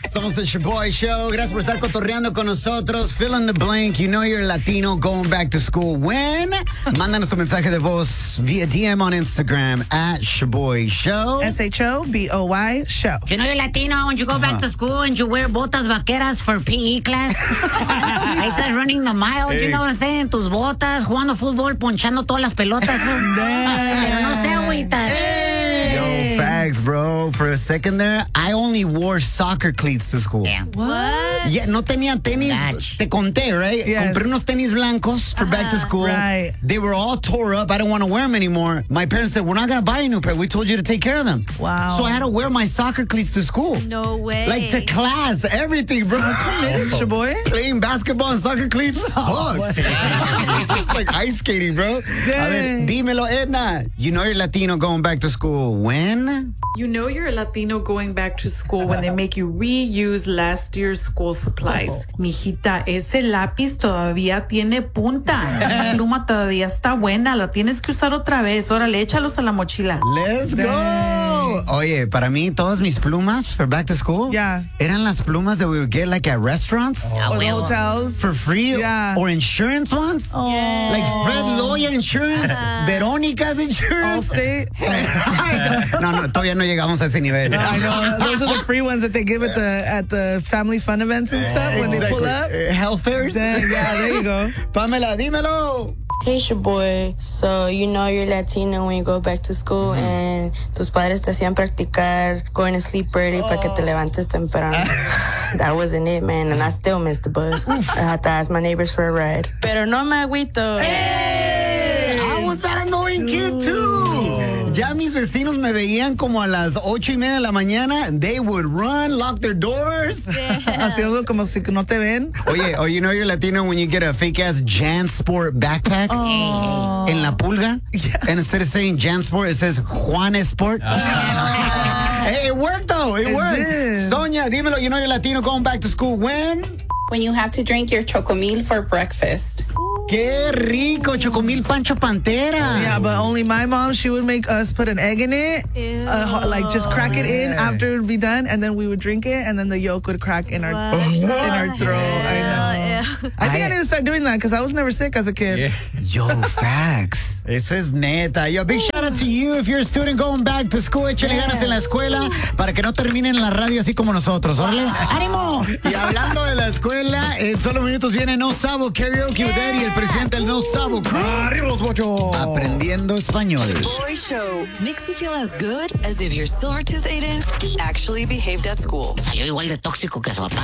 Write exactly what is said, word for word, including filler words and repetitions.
Somos el Shaboy Show. Gracias por estar cotorreando con nosotros. Fill in the blank. You know you're Latino going back to school. When? Mándanos tu mensaje de voz via D M on Instagram at Shaboy Show. S H O B O Y Show. You know you're Latino when you go back to school and you wear botas vaqueras for P E class. Ahí estás running the mile, you know what I'm saying? Tus botas, jugando fútbol, ponchando todas las pelotas. Pero no sé, agüita. Yo, facts, bro. For a second there, I only wore soccer cleats to school. Damn. What? Yeah, no tenía tenis. Gosh. Te conté, right? Yes. Compré unos tenis blancos for back to school. Right. They were all tore up. I didn't want to wear them anymore. My parents said, we're not going to buy a new pair. We told you to take care of them. Wow. So I had to wear my soccer cleats to school. No way. Like to class, everything, bro. Committed, Shaboy. Playing basketball and soccer cleats sucks. It's like ice skating, bro. A ver, dímelo, Edna. You know you're Latino going back to school. When? You know you're a Latino going back to school when they make you reuse last year's school supplies. Mijita, ese lápiz todavía tiene punta. La pluma todavía está buena. La tienes que usar otra vez. Órale, échalos a la mochila. Let's go. Oye, para mí, todas mis plumas for back to school Yeah. eran las plumas that we would get like at restaurants Ah, Or the huevo. hotels. for free Yeah. or insurance ones. Yeah. Like Fred Loya Insurance, Veronica's Insurance. Allstate. No, no, todavía no llegamos a ese nivel. I know. Those are the free ones that they give at the at the family fun events and stuff when they pull up. Uh, health fairs. Then, yeah, there you go. Pamela, dímelo. Hey, it's your boy. So, you know you're Latino when you go back to school and tus padres te hacían practicar going to sleep early para que te levantes temprano. That wasn't it, man, and I still missed the bus. I had to ask my neighbors for a ride. Pero no me agüito. I was that annoying kid too. Ya mis vecinos me veían como a las ocho y media de la mañana. They would run, lock their doors. Haciendo como si no te ven. Oye, or you know you're Latino when you get a fake ass JanSport backpack en la pulga, and instead of saying JanSport, it says Juan Sport. Hey, it worked though. It, It worked. did. Sonia, dímelo. You know you're Latino going back to school when? When you have to drink your chocomil for breakfast. Qué rico, Chocomil Pancho Pantera. Yeah, but only my mom, she would make us put an egg in it, Ew. uh, like just crack it in after it would be done, and then we would drink it, and then the yolk would crack in our in our throat. I know. Yeah. I think I, I- need to start doing that because I was never sick as a kid. Yo, facts. Eso es neta. Yo, big shout out to you if you're a student going back to school. Échale ganas en la escuela para que no terminen en la radio así como nosotros. Órale. ¡Ánimo! Y hablando de la escuela, en solo minutos viene No Sabo Karaoke with Eddie, el presidente del No Sabo Crew. ¡Arriba los bochos! Aprendiendo español. Boy Show makes you feel as good as if your silver tooth Aiden actually behaved at school. Salió igual de tóxico que su papá.